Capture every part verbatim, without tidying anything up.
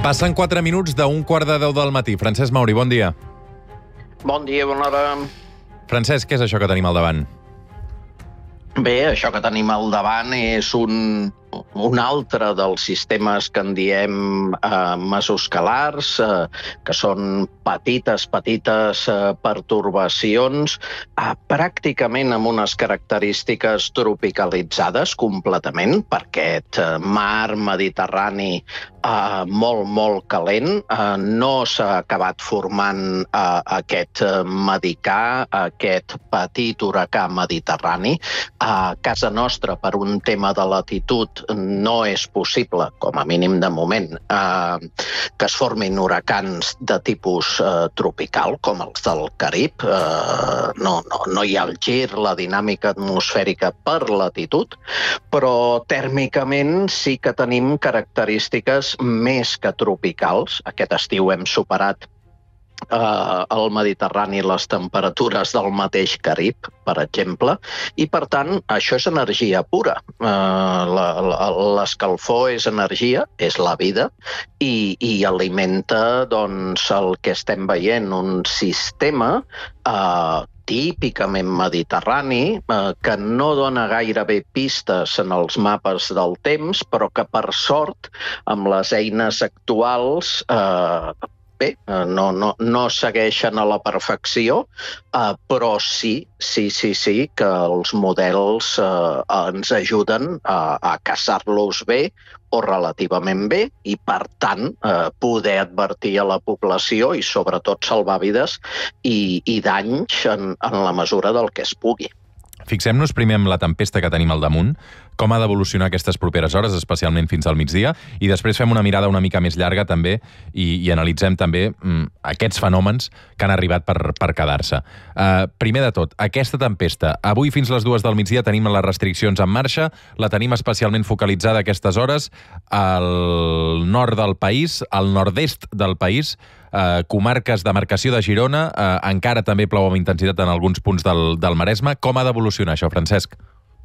Passen quatre minuts d'un quart de deu del matí. Francesc Mauri, bon dia. Bon dia, bona hora. Francesc, què és això que tenim al davant? Bé, això que tenim al davant és un, un altre dels sistemes que en diem eh, mesoscalars, eh, que són petites, petites eh, pertorbacions, eh, pràcticament amb unes característiques tropicalitzades completament, per aquest eh, mar Mediterrani eh, molt, molt calent. Eh, no s'ha acabat formant eh, aquest eh, medicà, aquest petit huracà mediterrani. A casa nostra, per un tema de latitud, no és possible, com a mínim de moment, eh, que es formin huracans de tipus eh, tropical, com els del Carib. Eh, no, no, no hi ha el gir, la dinàmica atmosfèrica per latitud, però tèrmicament sí que tenim característiques més que tropicals. Aquest estiu hem superat Uh, al Mediterrani les temperatures del mateix Carib, per exemple, i per tant això és energia pura. Uh, l'escalfor és energia, és la vida, i, i alimenta doncs, el que estem veient, un sistema uh, típicament mediterrani, eh, que no dona gairebé pistes en els mapes del temps, però que per sort, amb les eines actuals, eh, bé, no, no, no segueixen a la perfecció, eh, però sí, sí, sí, sí que els models eh, ens ajuden a, a caçar-los bé o relativament bé i, per tant, eh, poder advertir a la població i, sobretot, salvar vides i, i danys en, en la mesura del que es pugui. Fixem-nos primer en la tempesta que tenim al damunt, com ha d'evolucionar aquestes properes hores, especialment fins al migdia, i després fem una mirada una mica més llarga també i, i analitzem també mm, aquests fenòmens que han arribat per, per quedar-se. Uh, primer de tot, aquesta tempesta, avui fins les dues del migdia tenim les restriccions en marxa, la tenim especialment focalitzada a aquestes hores al nord del país, al nord-est del país, Uh, comarques de marcació de Girona, uh, encara també plou amb intensitat en alguns punts del, del Maresme. Com ha d'evolucionar això, Francesc?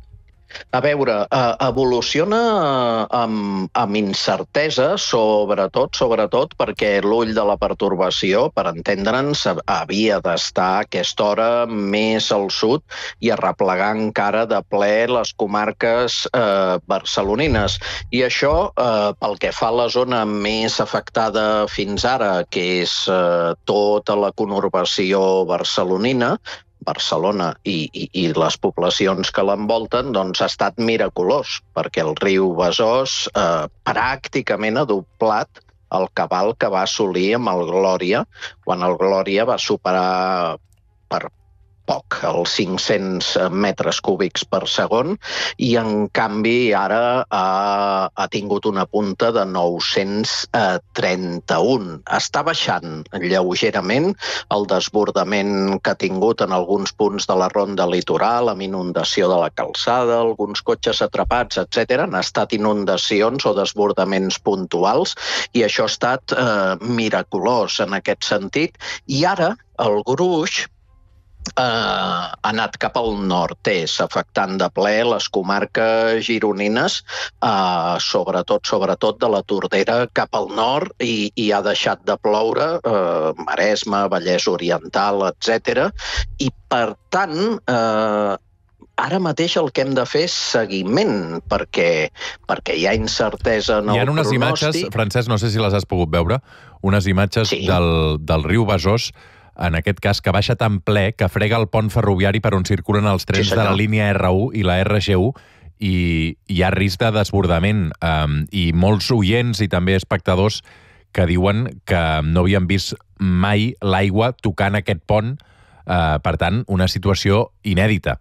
A veure, eh, evoluciona amb, amb incertesa, sobretot, sobretot perquè l'ull de la pertorbació, per entendre'ns, havia d'estar a aquesta hora més al sud i arreplegar encara de ple les comarques eh, barcelonines. I això, eh, pel que fa a la zona més afectada fins ara, que és eh, tota la conurbació barcelonina, Barcelona i, i, i les poblacions que l'envolten, doncs ha estat miraculós, perquè el riu Besòs eh, pràcticament ha doblat el cabal que va assolir amb el Glòria, quan el Glòria va superar per poc, els cinc-cents metres cúbics per segon, i en canvi ara ha, ha tingut una punta de nou-cents trenta-un. Està baixant lleugerament el desbordament que ha tingut en alguns punts de la ronda litoral, amb inundació de la calçada, alguns cotxes atrapats, etcètera. Han estat inundacions o desbordaments puntuals, i això ha estat eh, miraculós en aquest sentit. I ara el gruix Uh, ha anat cap al nord-est, afectant de ple les comarques gironines, uh, sobretot sobretot de la Tordera cap al nord, i, i ha deixat de ploure uh, Maresme, Vallès Oriental, etcètera. I, per tant, uh, ara mateix el que hem de fer és seguiment, perquè, perquè hi ha incertesa en el pronòstic. Hi ha unes imatges, Francesc, no sé si les has pogut veure, unes imatges sí. del, del riu Besòs, en aquest cas, que baixa tan ple que frega el pont ferroviari per on circulen els trens sí, de la línia erre u i la erre ge u, i hi ha risc de desbordament. Um, I molts oients i també espectadors que diuen que no havien vist mai l'aigua tocant aquest pont, uh, per tant, una situació inèdita.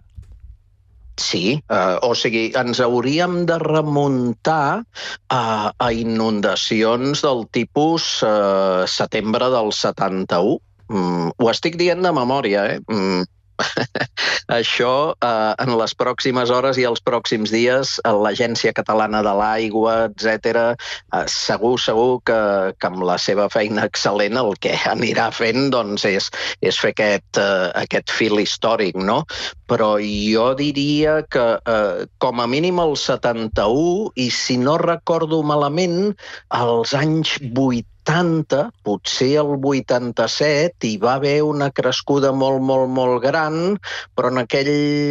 Sí, eh, o sigui, ens hauríem de remuntar a, a inundacions del tipus eh, setembre del setanta-u. Mm, ho estic dient de memòria, eh? Mm, Això, eh, en les pròximes hores i els pròxims dies, l'Agència Catalana de l'Aigua, etcètera, eh, segur, segur que, que amb la seva feina excel·lent el que anirà fent doncs, és, és fer aquest, eh, aquest fil històric, no? Però jo diria que eh, com a mínim el setanta-u, i si no recordo malament, als anys vuitanta, potser el vuitanta-set, hi va haver una crescuda molt, molt, molt gran, però en aquell,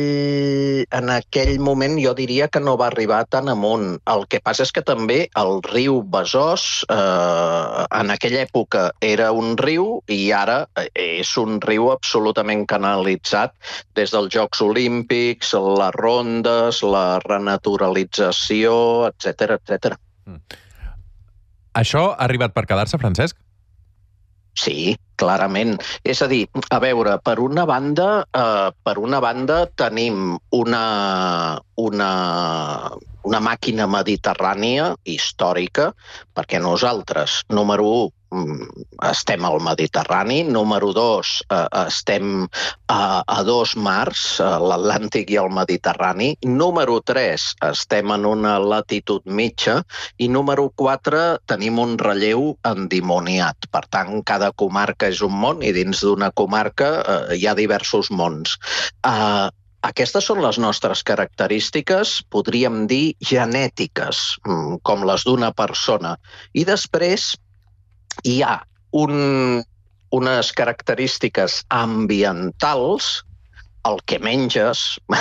en aquell moment jo diria que no va arribar tan amunt. El que passa és que també el riu Besòs eh, en aquella època era un riu i ara és un riu absolutament canalitzat des dels Jocs Olímpics, les rondes, la renaturalització, etcètera, etcètera. Mm. Això ha arribat per quedar-se, Francesc? Sí, clarament. És a dir, a veure, per una banda, eh, per una banda tenim una, una, una màquina mediterrània històrica, perquè nosaltres, número u, estem al Mediterrani, número dos, eh, estem a, a dos mars, l'Atlàntic i el Mediterrani, número tres, estem en una latitud mitja i número quatre, tenim un relleu endimoniat. Per tant, cada comarca és un món i dins d'una comarca eh, hi ha diversos mons. Eh, Aquestes són les nostres característiques, podríem dir genètiques, com les d'una persona. I després hi ha un, unes característiques ambientals, el que menges,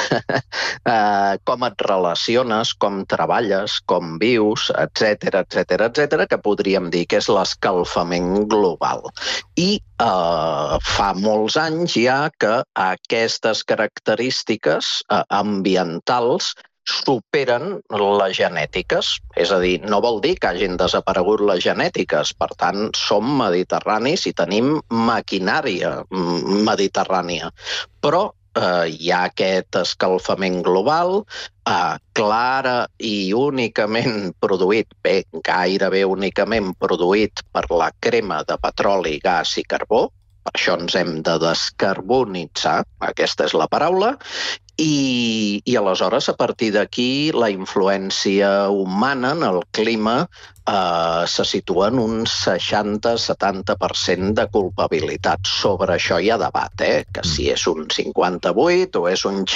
eh, com et relaciones, com treballes, com vius, etcètera, etcètera, etcètera, que podríem dir que és l'escalfament global. I eh, fa molts anys ja que aquestes característiques eh, ambientals superen les genètiques. És a dir, no vol dir que hagin desaparegut les genètiques. Per tant, som mediterranis i tenim maquinària mediterrània. Però eh, hi ha aquest escalfament global, eh, clara i únicament produït, bé, gairebé únicament produït per la crema de petroli, gas i carbó. Per això ens hem de descarbonitzar, aquesta és la paraula. I, i aleshores, a partir d'aquí, la influència humana en el clima eh, se situa en un seixanta a setanta per cent de culpabilitat. Sobre això hi ha debat, eh? Que si és un cinquanta-vuit o és un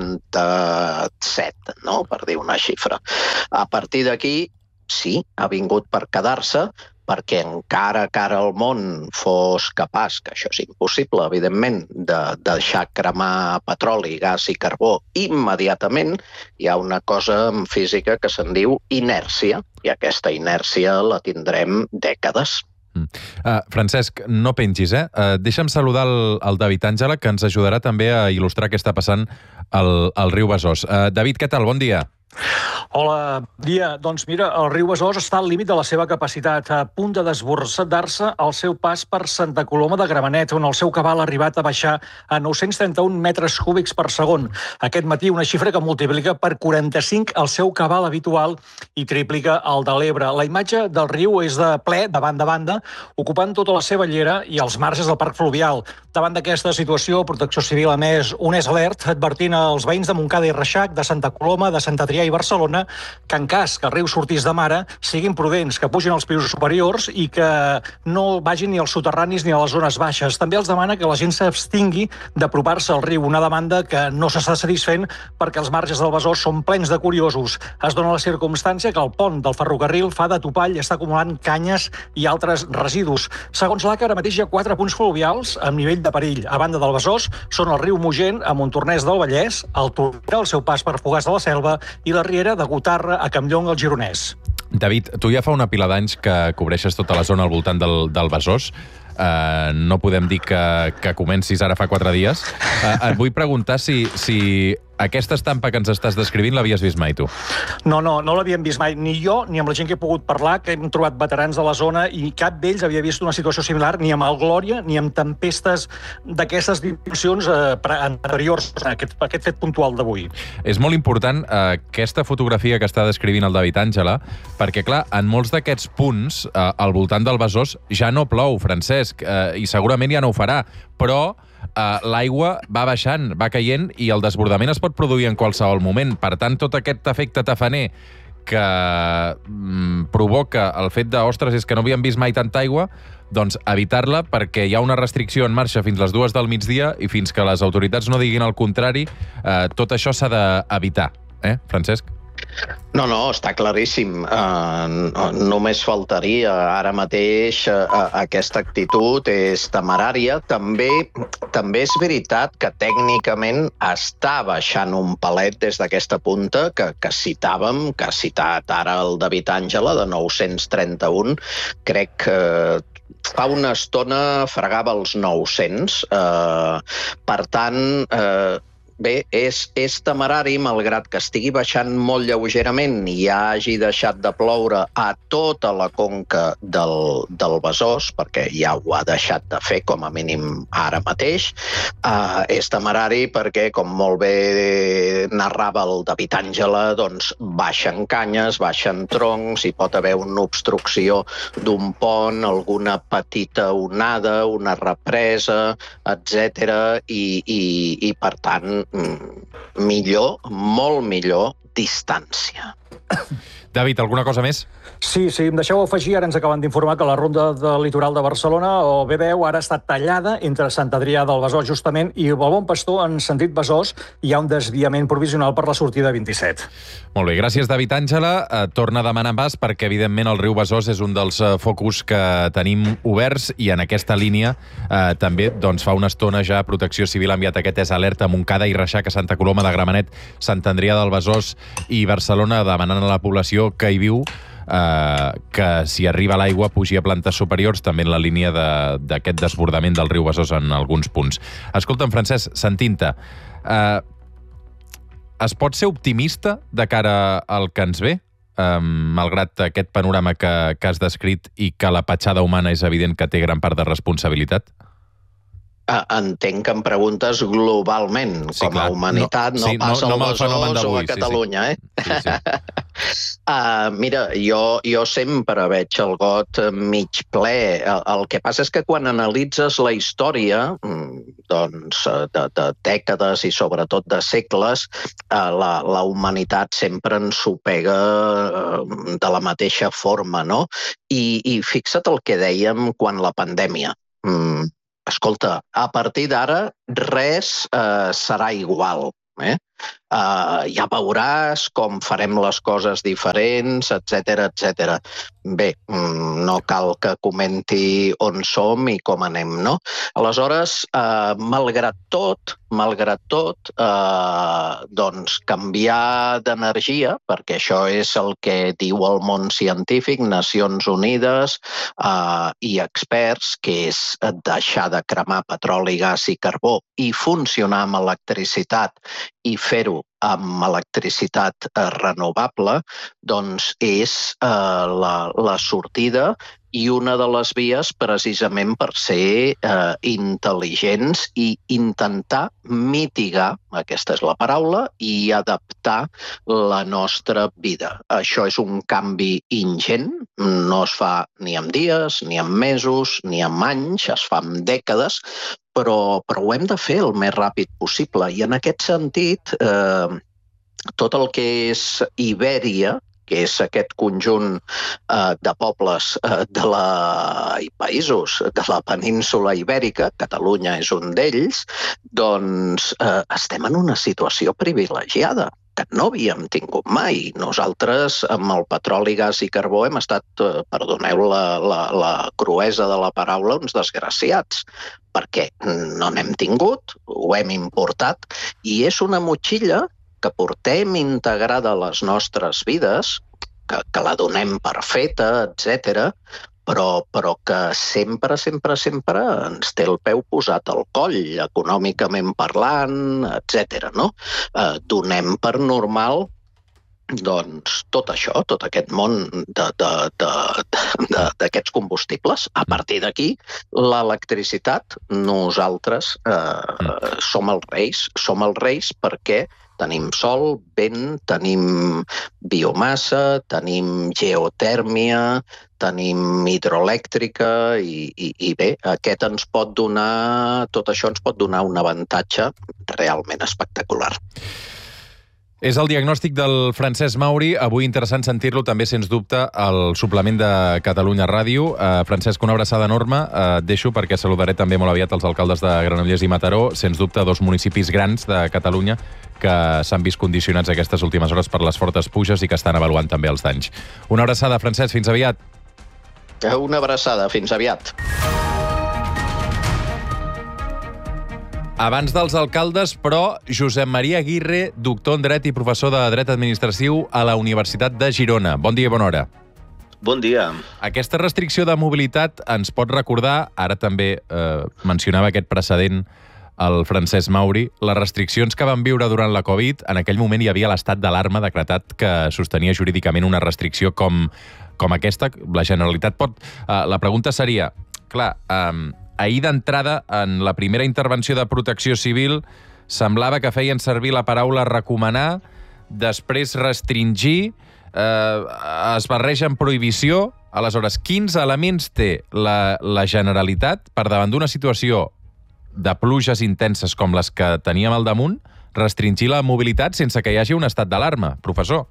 seixanta-set, no? Per dir una xifra. A partir d'aquí, sí, ha vingut per quedar-se, perquè encara que ara el món fos capaç, que això és impossible, evidentment, de deixar cremar petroli, gas i carbó immediatament, hi ha una cosa en física que se'n diu inèrcia, i aquesta inèrcia la tindrem dècades. Mm. Uh, Francesc, no pengis, eh? Uh, deixa'm saludar el, el David Àngela, que ens ajudarà també a il·lustrar què està passant al, al riu Besòs. Uh, David, què tal? Bon dia. Hola, dia. Doncs mira, el riu Besòs està al límit de la seva capacitat, a punt de desbordar-se al seu pas per Santa Coloma de Gramenet, on el seu cabal ha arribat a baixar a nou-cents trenta-un metres cúbics per segon. Aquest matí una xifra que multiplica per quaranta-cinc el seu cabal habitual i triplica el de l'Ebre. La imatge del riu és de ple, de banda a banda, ocupant tota la seva llera i els marges del parc fluvial. Davant d'aquesta situació, Protecció Civil ha emès un alert advertint als veïns de Montcada i Reixac, de Santa Coloma, de Sant Adrià i Barcelona, que en cas que el riu sortís de mare, siguin prudents, que pugin als pisos superiors i que no vagin ni als soterranis ni a les zones baixes. També els demana que la gent s'abstingui d'apropar-se al riu, una demanda que no s'està satisfent perquè els marges del Besòs són plens de curiosos. Es dona la circumstància que el pont del ferrocarril fa de topall i està acumulant canyes i altres residus. Segons l'A C A, ara mateix hi ha quatre punts fluvials amb nivell de perill. A banda del Besòs són el riu Mogent a Montornès del Vallès, el Tordera al seu pas per Fogars de la Selva i la riera de Gotarra a Campllong al Gironès. David, tu ja fa una pila d'anys que cobreixes tota la zona al voltant del, del Besòs. Uh, no podem dir que, que comencis ara fa quatre dies. Uh, et vull preguntar si, si aquesta estampa que ens estàs descrivint l'havies vist mai, tu. No, no, no l'havíem vist mai, ni jo, ni amb la gent que he pogut parlar, que hem trobat veterans de la zona, i cap d'ells havia vist una situació similar, ni amb el Glòria, ni amb tempestes d'aquestes dimensions eh, anteriors a aquest, a aquest fet puntual d'avui. És molt important eh, aquesta fotografia que està descrivint el David Àngela, perquè, clar, en molts d'aquests punts, eh, al voltant del Besòs, ja no plou, Francesc, eh, i segurament ja no ho farà, però Uh, l'aigua va baixant, va caient i el desbordament es pot produir en qualsevol moment. Per tant, tot aquest efecte tafaner que mm, provoca el fet de, ostres, és que no havíem vist mai tanta aigua, doncs evitar-la perquè hi ha una restricció en marxa fins les dues del migdia i fins que les autoritats no diguin el contrari, eh, tot això s'ha d'evitar. Eh, Francesc? No, no, està claríssim. Uh, no, només faltaria. Ara mateix uh, aquesta actitud és temerària. També, també és veritat que tècnicament està baixant un palet des d'aquesta punta que, que citàvem, que ha citat ara el David Àngela, de nou-cents trenta-un. Crec que fa una estona fregava els nou-cents. Uh, per tant, uh, bé, és, és temerari, malgrat que estigui baixant molt lleugerament i hagi deixat de ploure a tota la conca del, del Besòs, perquè ja ho ha deixat de fer, com a mínim ara mateix. Uh, és temerari perquè, com molt bé narrava el David Àngela, doncs baixen canyes, baixen troncs, hi pot haver una obstrucció d'un pont, alguna petita onada, una represa, etcètera. I, i, i per tant, millor, molt millor, distància. David, alguna cosa més? Sí, sí, em deixeu afegir, ara ens acaben d'informar que la ronda del litoral de Barcelona, o B deu, ara està tallada entre Sant Adrià del Besòs, justament, i el Bon Pastor, en sentit Besòs, hi ha un desviament provisional per la sortida vint-i-set. Molt bé, gràcies, David Àngela. Eh, torna a demanar pas perquè, evidentment, el riu Besòs és un dels eh, focus que tenim oberts i en aquesta línia eh, també doncs, fa una estona ja Protecció Civil ha enviat aquest és alerta a Montcada i Reixac, a Santa Coloma de Gramenet, Sant Adrià del Besòs i Barcelona, demanant a la població que hi viu eh, que si arriba l'aigua pugi a plantes superiors, també en la línia d'aquest de, desbordament del riu Besòs en alguns punts. Escolta'm, Francesc, sentint-te, eh, es pot ser optimista de cara al que ens ve? Eh, malgrat aquest panorama que, que has descrit i que la petjada humana és evident que té gran part de responsabilitat? Entenc que em preguntes globalment, sí, com a clar. humanitat, no, sí, no passa no, no al Besòs o a Catalunya, sí, sí. eh? Sí, sí. uh, mira, jo, jo sempre veig el got mig ple. El, el que passa és que quan analitzes la història, doncs, de, de dècades i sobretot de segles, uh, la, la humanitat sempre ens ho pega uh, de la mateixa forma, no? I, i fixa't el que dèiem quan la pandèmia... Mm, Escolta, a partir d'ara res eh, serà igual. Eh? Uh, ja veuràs com farem les coses diferents, etcètera, etcètera. Bé, no cal que comenti on som i com anem, no? Aleshores, uh, malgrat tot, malgrat tot, uh, doncs canviar d'energia, perquè això és el que diu el món científic, Nacions Unides uh, i experts, que és deixar de cremar petroli, gas i carbó i funcionar amb electricitat i fer-ho amb electricitat eh, renovable, doncs és eh, la, la sortida i una de les vies precisament per ser eh, intel·ligents i intentar mitigar, aquesta és la paraula, i adaptar la nostra vida. Això és un canvi ingent, no es fa ni en dies, ni en mesos, ni en anys, es fa en dècades, però, però ho hem de fer el més ràpid possible. I en aquest sentit, eh, tot el que és Ibèria, que és aquest conjunt eh, de pobles eh, de la, i països de la península ibèrica, Catalunya és un d'ells, doncs eh, estem en una situació privilegiada que no havíem tingut mai. Nosaltres, amb el petroli, gas i carbó, hem estat, eh, perdoneu la, la, la cruesa de la paraula, uns desgraciats, perquè no n'hem tingut, ho hem importat, i és una motxilla que portem integrada a les nostres vides, que, que la donem per feta, etcètera, però, però que sempre, sempre, sempre ens té el peu posat al coll, econòmicament parlant, etcètera, no? Eh, donem per normal doncs tot això, tot aquest món d'aquests combustibles. A partir d'aquí, l'electricitat, nosaltres eh, som els reis, som els reis perquè Tenim sol, vent, tenim biomassa, tenim geotèrmia, tenim hidroelèctrica i, i, i bé, aquest ens pot donar, tot això ens pot donar un avantatge realment espectacular. És el diagnòstic del Francesc Mauri. Avui interessant sentir-lo també, sens dubte, al suplement de Catalunya Ràdio. Uh, Francesc, una abraçada enorme. Uh, et deixo perquè saludaré també molt aviat els alcaldes de Granollers i Mataró, sens dubte dos municipis grans de Catalunya que s'han vist condicionats aquestes últimes hores per les fortes pluges i que estan avaluant també els danys. Una abraçada, Francesc, fins aviat. Una abraçada, fins aviat. Abans dels alcaldes, però, Josep Maria Aguirre, doctor en Dret i professor de Dret Administratiu a la Universitat de Girona. Bon dia i bona hora. Bon dia. Aquesta restricció de mobilitat ens pot recordar, ara també eh, mencionava aquest precedent el Francesc Mauri, les restriccions que van viure durant la Covid. En aquell moment hi havia l'estat d'alarma decretat que sostenia jurídicament una restricció com, com aquesta. La Generalitat pot... Eh, la pregunta seria, clar... Eh, ahir d'entrada, en la primera intervenció de Protecció Civil, semblava que feien servir la paraula recomanar, després restringir, eh, es barreja amb prohibició. Aleshores, quins elements té la, la Generalitat per davant d'una situació de pluges intenses com les que teníem al damunt, restringir la mobilitat sense que hi hagi un estat d'alarma, professor?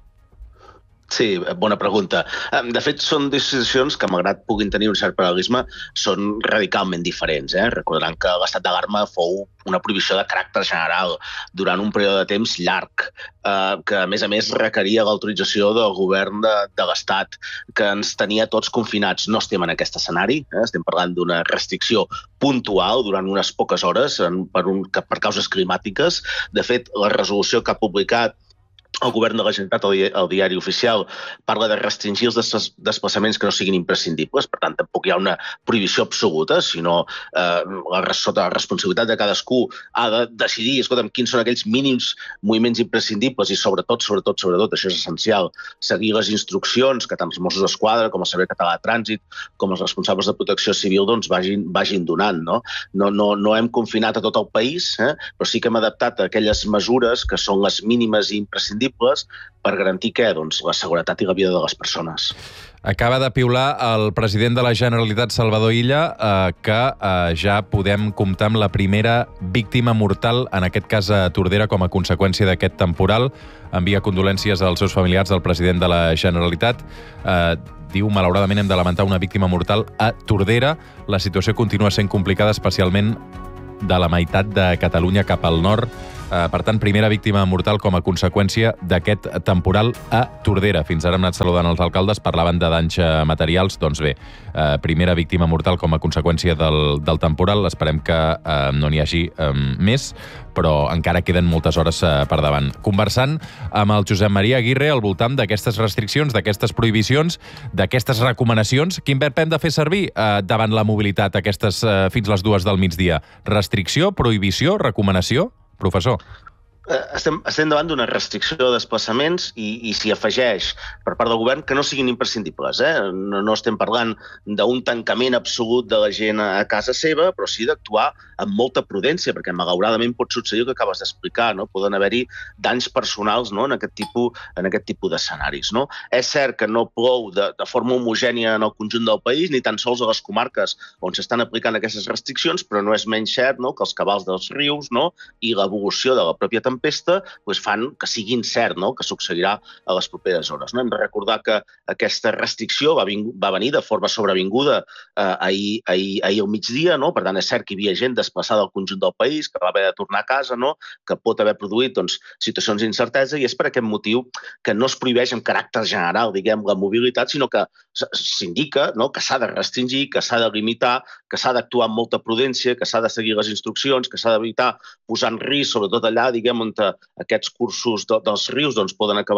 Sí, bona pregunta. De fet, són decisions que, malgrat puguin tenir un cert paral·lelisme, són radicalment diferents. Eh? Recordaran que l'estat d'alarma fou una prohibició de caràcter general durant un període de temps llarg, eh, que, a més a més, requeria l'autorització del govern de, de l'Estat, que ens tenia tots confinats. No estem en aquest escenari, eh? Estem parlant d'una restricció puntual durant unes poques hores en, per, un, per causes climàtiques. De fet, la resolució que ha publicat el govern de la Generalitat, el diari oficial, parla de restringir els desplaçaments que no siguin imprescindibles. Per tant, tampoc hi ha una prohibició absoluta, sinó eh, la, sota la responsabilitat de cadascú ha de decidir, escolta'm, quins són aquells mínims moviments imprescindibles i sobretot, sobretot, sobretot, això és essencial, seguir les instruccions que tant els Mossos d'Esquadra com el Servei Català de Trànsit com els responsables de Protecció Civil doncs, vagin, vagin donant. No? No, no, no hem confinat a tot el país, eh? Però sí que hem adaptat aquelles mesures que són les mínimes i imprescindibles per garantir què? Doncs la seguretat i la vida de les persones. Acaba de piular el president de la Generalitat, Salvador Illa, eh, que eh, ja podem comptar amb la primera víctima mortal, en aquest cas a Tordera, com a conseqüència d'aquest temporal. Envia condolències als seus familiars del president de la Generalitat. Eh, diu, malauradament hem de lamentar una víctima mortal a Tordera. La situació continua sent complicada, especialment de la meitat de Catalunya cap al nord. Eh, per tant, primera víctima mortal com a conseqüència d'aquest temporal a Tordera. Fins ara hem anat saludant els alcaldes, parlaven de danys materials. Doncs bé, eh, primera víctima mortal com a conseqüència del, del temporal. Esperem que eh, no n'hi hagi eh, més, però encara queden moltes hores eh, per davant. Conversant amb el Josep Maria Aguirre al voltant d'aquestes restriccions, d'aquestes prohibicions, d'aquestes recomanacions. Quin verb hem de fer servir eh, davant la mobilitat aquestes eh, fins les dues del migdia? Restricció, prohibició, recomanació? Professor. Estem, estem davant d'una restricció de desplaçaments i, i s'hi afegeix per part del govern que no siguin imprescindibles. Eh? No, no estem parlant d'un tancament absolut de la gent a casa seva, però sí d'actuar amb molta prudència, perquè malauradament pot succeir el que acabes d'explicar, no? Poden haver-hi danys personals, no? en aquest tipus, en aquest tipus d'escenaris. No? És cert que no plou de, de forma homogènia en el conjunt del país, ni tan sols a les comarques on s'estan aplicant aquestes restriccions, però no és menys cert, no? que els cabals dels rius, no? i l'evolució de la pròpia tempesta doncs fan que sigui incert, no? que succeirà a les properes hores. No? Hem de recordar que aquesta restricció va, va venir de forma sobrevinguda eh, ahir, ahir, ahir al migdia, no? Per tant és cert que hi havia gent desplaçada al conjunt del país, que va haver de tornar a casa, no? que pot haver produït doncs, situacions d'incertesa, i és per aquest motiu que no es prohibeix amb caràcter general, diguem, la mobilitat, sinó que s'indica, no? que s'ha de restringir, que s'ha de limitar, que s'ha d'actuar amb molta prudència, que s'ha de seguir les instruccions, que s'ha d'evitar posar en risc, sobretot allà, diguem, on aquests cursos de, dels rius doncs, poden acabar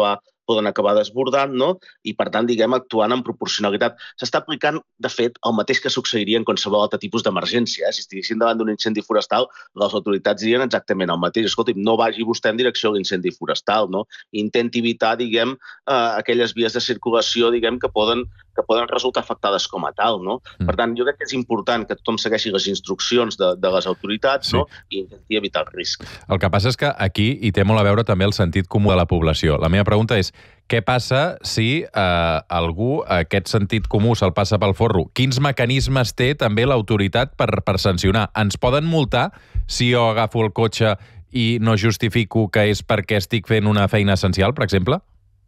poden acabar desbordant, no? I, per tant, diguem, actuant en proporcionalitat. S'està aplicant, de fet, el mateix que succeiria en qualsevol altre tipus d'emergència. Eh? Si estiguessin davant d'un incendi forestal, les autoritats dirien exactament el mateix. Escolti'm, no vagi vostè en direcció a l'incendi forestal, no? Intenti evitar, diguem, eh, aquelles vies de circulació, diguem, que poden que poden resultar afectades com a tal, no? Mm. Per tant, jo crec que és important que tothom segueixi les instruccions de, de les autoritats, sí, no? I intenti evitar el risc. El que passa és que aquí hi té molt a veure també el sentit comú de la població. La meva pregunta és, què passa si eh, algú aquest sentit comú se'l passa pel forro? Quins mecanismes té també l'autoritat per, per sancionar? Ens poden multar si jo agafo el cotxe i no justifico que és perquè estic fent una feina essencial, per exemple?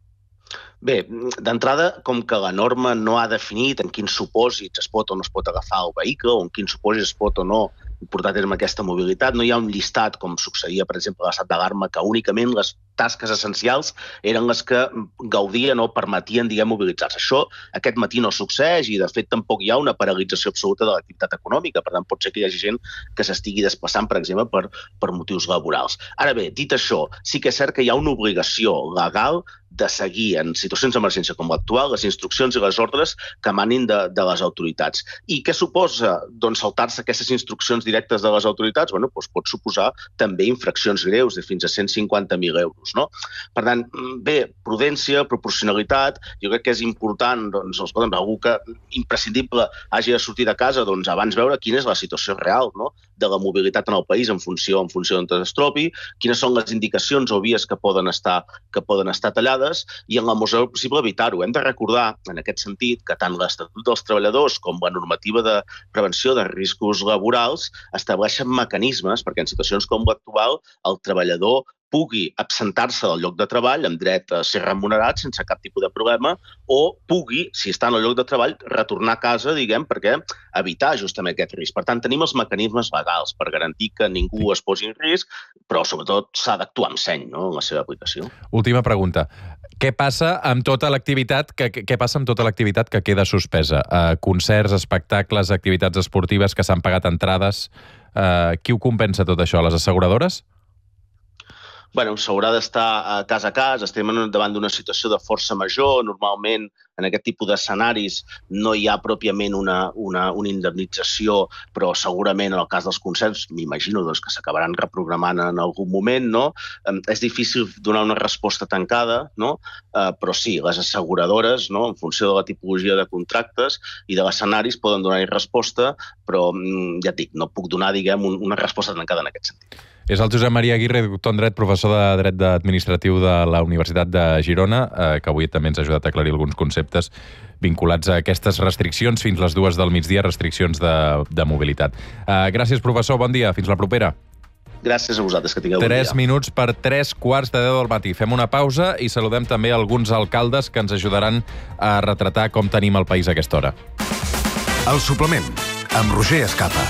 Bé, d'entrada, com que la norma no ha definit en quins supòsits es pot o no es pot agafar el vehicle, o en quins supòsits es pot o no portar a terme aquesta mobilitat, no hi ha un llistat, com succeïa, per exemple, a l'estat d'alarma, que únicament les tasques essencials eren les que gaudien o permetien, diguem, mobilitzar-se. Això aquest matí no succeeix i, de fet, tampoc hi ha una paralització absoluta de l'activitat econòmica. Per tant, pot ser que hi hagi gent que s'estigui desplaçant, per exemple, per, per motius laborals. Ara bé, dit això, sí que és cert que hi ha una obligació legal de seguir en situacions d'emergència com l'actual les instruccions i les ordres que emanin de, de les autoritats. I què suposa doncs, saltar-se aquestes instruccions directes de les autoritats? Bueno, doncs pot suposar també infraccions greus de fins a cent cinquanta mil euros. No? Per tant, bé, prudència, proporcionalitat, jo crec que és important, doncs, escolta'm, algú que imprescindible hagi de sortir de casa, doncs abans veure quina és la situació real, no?, de la mobilitat en el país en funció en funció d'on es trobi, quines són les indicacions o vies que poden estar, que poden estar tallades i en la mesura del possible evitar-ho. Hem de recordar, en aquest sentit, que tant l'Estatut dels Treballadors com la normativa de prevenció de riscos laborals estableixen mecanismes perquè en situacions com l'actual el treballador pugui absentar-se del lloc de treball amb dret a ser remunerat sense cap tipus de problema o pugui, si està en el lloc de treball, retornar a casa, diguem, perquè evitar justament aquest risc. Per tant, tenim els mecanismes legals per garantir que ningú es posi en risc, però sobretot s'ha d'actuar amb seny, no?, en la seva aplicació. Última pregunta. Què passa amb tota l'activitat que, què passa amb tota l'activitat que queda suspesa? Uh, concerts, espectacles, activitats esportives que s'han pagat entrades. Uh, qui ho compensa tot això? Les asseguradores? Bueno, s'haurà d'estar cas a cas, estem davant d'una situació de força major, normalment en aquest tipus d'escenaris no hi ha pròpiament una, una, una indemnització, però segurament en el cas dels concerts m'imagino doncs, que s'acabaran reprogramant en algun moment, no? Eh, és difícil donar una resposta tancada, no? Eh, però sí, les asseguradores, no?, en funció de la tipologia de contractes i de l'escenaris poden donar-hi resposta, però ja et dic, no puc donar, diguem, una resposta tancada en aquest sentit. És el Josep Maria Aguirre, doctor en dret, professor de dret administratiu de la Universitat de Girona, eh, que avui també ens ha ajudat a aclarir alguns conceptes vinculats a aquestes restriccions fins les dues del migdia, restriccions de, de mobilitat. Eh, gràcies, professor, bon dia, fins la propera. Gràcies a vosaltres, que tingueu bon dia. Tres minuts per tres quarts de deu del matí. Fem una pausa i saludem també alguns alcaldes que ens ajudaran a retratar com tenim el país a aquesta hora. El suplement, amb Roger Escapa.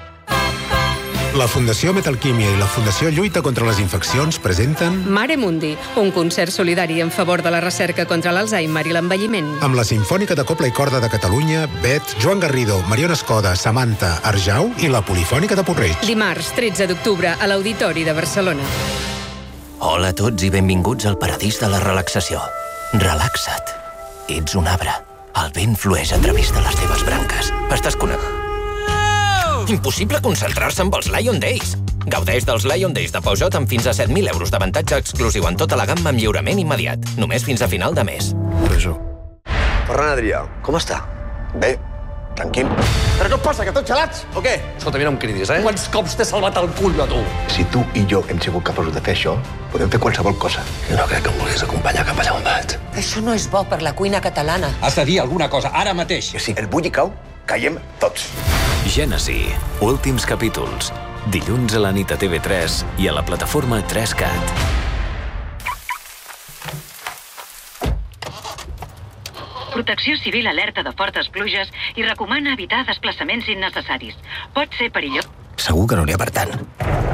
La Fundació Metalquímia i la Fundació Lluita contra les Infeccions presenten Mare Mundi, un concert solidari en favor de la recerca contra l'Alzheimer i l'envelliment. Amb la Simfònica de Copla i Corda de Catalunya, Bet, Joan Garrido, Mariona Escoda, Samantha, Arjau i la Polifònica de Porreig. Dimarts, tretze d'octubre, a l'Auditori de Barcelona. Hola a tots i benvinguts al paradís de la relaxació. Relaxa't. Ets un arbre. El vent flueix a través de les teves branques. Estàs connectat. Impossible concentrar-se amb els Lion Days. Gaudeix dels Lion Days de Peugeot amb fins a set mil euros d'avantatge exclusiu en tota la gamma amb lliurament immediat. Només fins a final de mes. Presó. Ferran Adrià, com està? Bé, tranquil. Però què et passa, que tots gelats, o què? Escolta, mira, no em cridis, eh? Quants cops t'he salvat el cul, a tu? Si tu i jo hem sigut capaços de fer això, podem fer qualsevol cosa. Jo no crec que em vulguis acompanyar cap allà on vaig. Això no és bo per la cuina catalana. Has de dir alguna cosa, ara mateix. I si el bulli cau, caiem tots. Gènesi, últims capítols. Dilluns a la nit a T V tres i a la plataforma tres cat. Protecció Civil alerta de fortes pluges i recomana evitar desplaçaments innecessaris. Pot ser perillós. Segur que no n'hi ha per tant.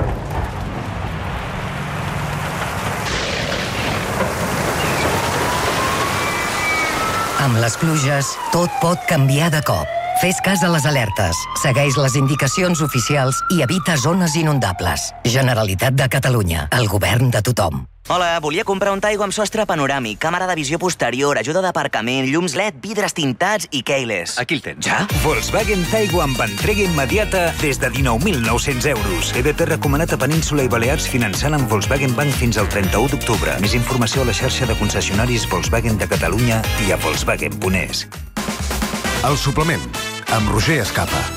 Amb les pluges, tot pot canviar de cop. Fes cas a les alertes, segueix les indicacions oficials i evita zones inundables. Generalitat de Catalunya, el govern de tothom. Hola, volia comprar un Taigo amb sostre panoràmic, càmera de visió posterior, ajuda d'aparcament, llums L E D, vidres tintats i keyless. Aquí el tens. Ja? Volkswagen Taigo amb entrega immediata des de dinou mil nou-cents euros. E B P recomanat a Península i Balears finançant amb Volkswagen Bank fins al trenta-u d'octubre. Més informació a la xarxa de concessionaris Volkswagen de Catalunya i a volkswagen punt es. El suplement, amb Roger Escapa.